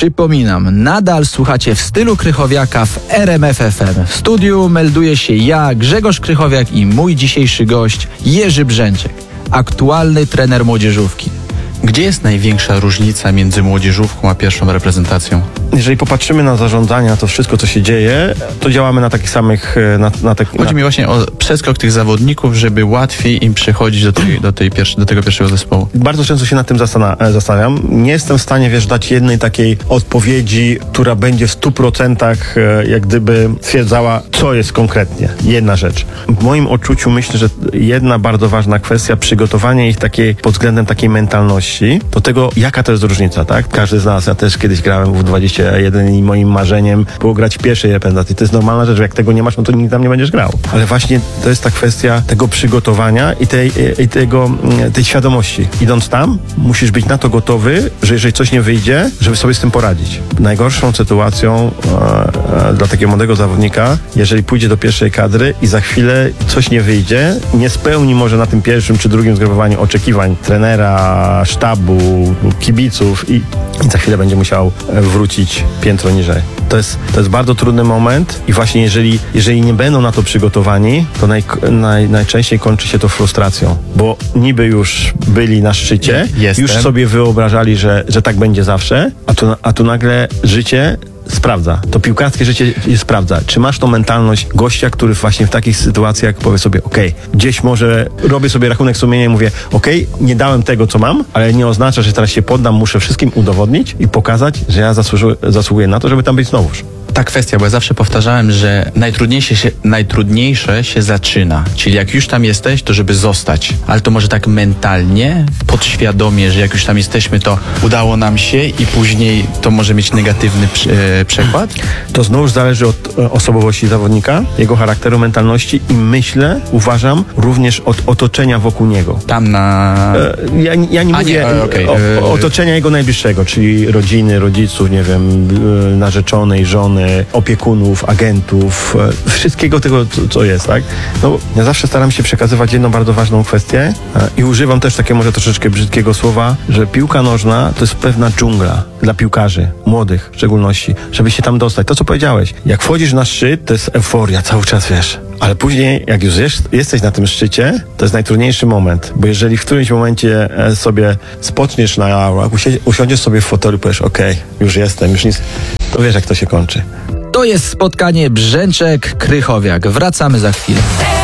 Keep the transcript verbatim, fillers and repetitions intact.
Przypominam, nadal słuchacie W stylu Krychowiaka w R M F F M. W studiu melduje się ja, Grzegorz Krychowiak, i mój dzisiejszy gość Jerzy Brzęczek, aktualny trener młodzieżówki. Gdzie jest największa różnica między młodzieżówką a pierwszą reprezentacją? Jeżeli popatrzymy na zarządzania, to wszystko, co się dzieje, to działamy na takich samych... Na, na te, Chodzi na... mi właśnie o przeskok tych zawodników, żeby łatwiej im przechodzić do, tej, do, tej pierwszej, do tego pierwszego zespołu. Bardzo często się nad tym zastan- zastanawiam. Nie jestem w stanie, wiesz, dać jednej takiej odpowiedzi, która będzie w stu procentach jak gdyby stwierdzała, co jest konkretnie. Jedna rzecz. W moim odczuciu myślę, że jedna bardzo ważna kwestia, przygotowanie ich takiej, pod względem takiej mentalności, do tego, jaka to jest różnica, tak? Każdy z nas, ja też kiedyś grałem w dwadzieścia jeden i moim marzeniem było grać w pierwszej reprezentacji. To jest normalna rzecz, jak tego nie masz, no to nigdy tam nie będziesz grał. Ale właśnie to jest ta kwestia tego przygotowania i tej, i tego, tej świadomości. Idąc tam, musisz być na to gotowy, że jeżeli coś nie wyjdzie, żeby sobie z tym poradzić. Najgorszą sytuacją e, e, dla takiego młodego zawodnika, jeżeli pójdzie do pierwszej kadry i za chwilę coś nie wyjdzie, nie spełni może na tym pierwszym czy drugim zgrupowaniu oczekiwań trenera, sztabu, kibiców i, i za chwilę będzie musiał wrócić piętro niżej. To jest, to jest bardzo trudny moment i właśnie jeżeli, jeżeli nie będą na to przygotowani, to naj, naj, najczęściej kończy się to frustracją, bo niby już byli na szczycie, Jestem. już sobie wyobrażali, że, że tak będzie zawsze, a tu, a tu nagle życie sprawdza. To piłkarskie życie je sprawdza. Czy masz tą mentalność gościa, który właśnie w takich sytuacjach powie sobie, okej, okay, gdzieś może robię sobie rachunek sumienia i mówię, okej, okay, nie dałem tego, co mam, ale nie oznacza, że teraz się poddam, muszę wszystkim udowodnić i pokazać, że ja zasłużu- zasługuję na to, żeby tam być znowuż. Ta kwestia, bo ja zawsze powtarzałem, że najtrudniejsze się, najtrudniejsze się zaczyna. Czyli jak już tam jesteś, to żeby zostać. Ale to może tak mentalnie, podświadomie, że jak już tam jesteśmy, to udało nam się i później to może mieć negatywny e, przekład? To znów zależy od e, osobowości zawodnika, jego charakteru, mentalności i myślę, uważam, również od otoczenia wokół niego. Tam na... E, ja, ja nie A mówię nie, okay. o, o otoczenia jego najbliższego, czyli rodziny, rodziców, nie wiem, e, narzeczonej, żony, opiekunów, agentów, e, wszystkiego tego, co, co jest, tak? No, ja zawsze staram się przekazywać jedną bardzo ważną kwestię e, i używam też takiego może troszeczkę brzydkiego słowa, że piłka nożna to jest pewna dżungla dla piłkarzy, młodych w szczególności, żeby się tam dostać. To, co powiedziałeś, jak wchodzisz na szczyt, to jest euforia, cały czas wiesz. Ale później, jak już jest, jesteś na tym szczycie, to jest najtrudniejszy moment, bo jeżeli w którymś momencie sobie spoczniesz na laurach, usiądziesz sobie w fotelu i powiesz, okej, okay, już jestem, już nic, to wiesz, jak to się kończy. To jest spotkanie Brzęczek-Krychowiak. Wracamy za chwilę.